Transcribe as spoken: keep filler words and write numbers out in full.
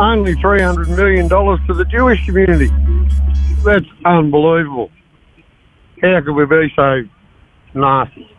only three hundred million dollars to the Jewish community. That's unbelievable. How could we be so nasty?